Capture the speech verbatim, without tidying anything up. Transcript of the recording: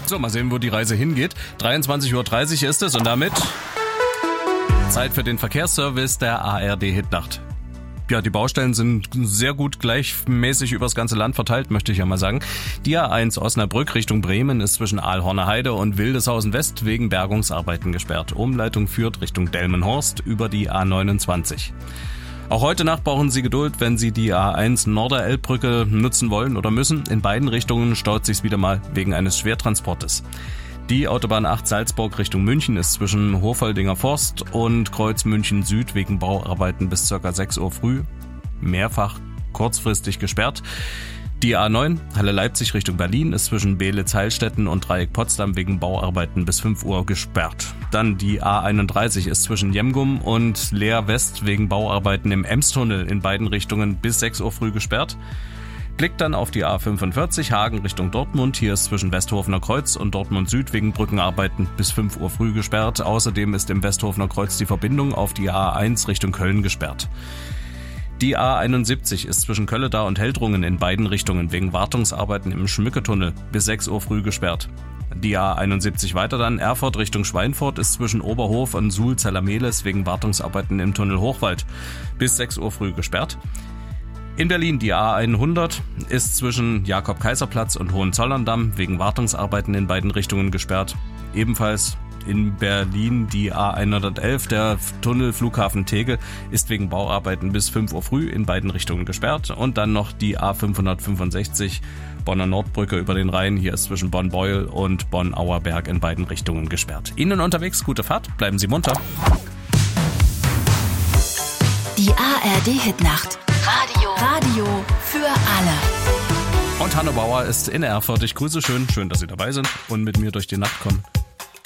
So, mal sehen, wo die Reise hingeht. dreiundzwanzig Uhr dreißig ist es und damit Zeit für den Verkehrsservice der A R D Hitnacht. Ja, die Baustellen sind sehr gut gleichmäßig übers ganze Land verteilt, möchte ich ja mal sagen. Die A eins Osnabrück Richtung Bremen ist zwischen Aalhorner Heide und Wildeshausen West wegen Bergungsarbeiten gesperrt. Umleitung führt Richtung Delmenhorst über die A neunundzwanzig. Auch heute Nacht brauchen Sie Geduld, wenn Sie die A eins Norderelbbrücke nutzen wollen oder müssen. In beiden Richtungen staut sich's wieder mal wegen eines Schwertransportes. Die Autobahn acht Salzburg Richtung München ist zwischen Hofoldinger Forst und Kreuz München Süd wegen Bauarbeiten bis ca. sechs Uhr früh mehrfach kurzfristig gesperrt. Die A neun Halle Leipzig Richtung Berlin ist zwischen Beelitz-Heilstätten und Dreieck Potsdam wegen Bauarbeiten bis fünf Uhr gesperrt. Dann die A einunddreißig ist zwischen Jemgum und Leer West wegen Bauarbeiten im Emstunnel in beiden Richtungen bis sechs Uhr früh gesperrt. Blickt dann auf die A fünfundvierzig Hagen Richtung Dortmund. Hier ist zwischen Westhofener Kreuz und Dortmund Süd wegen Brückenarbeiten bis fünf Uhr früh gesperrt. Außerdem ist im Westhofener Kreuz die Verbindung auf die A eins Richtung Köln gesperrt. Die A einundsiebzig ist zwischen Kölleda und Heldrungen in beiden Richtungen wegen Wartungsarbeiten im Schmücketunnel bis sechs Uhr früh gesperrt. Die A einundsiebzig weiter dann Erfurt Richtung Schweinfurt ist zwischen Oberhof und Suhl-Zellameles wegen Wartungsarbeiten im Tunnel Hochwald bis sechs Uhr früh gesperrt. In Berlin die A hundert ist zwischen Jakob-Kaiser-Platz und Hohenzollern-Damm wegen Wartungsarbeiten in beiden Richtungen gesperrt. Ebenfalls in Berlin die A hundertelf, der Tunnel Flughafen Tegel, ist wegen Bauarbeiten bis fünf Uhr früh in beiden Richtungen gesperrt. Und dann noch die A fünfhundertfünfundsechzig Bonner Nordbrücke über den Rhein. Hier ist zwischen Bonn-Beuel und Bonn-Auerberg in beiden Richtungen gesperrt. Ihnen unterwegs gute Fahrt, bleiben Sie munter. Die A R D Hitnacht. Radio. Radio für alle. Und Hanno Bauer ist in Erfurt. Ich grüße schön. Schön, dass Sie dabei sind und mit mir durch die Nacht kommen.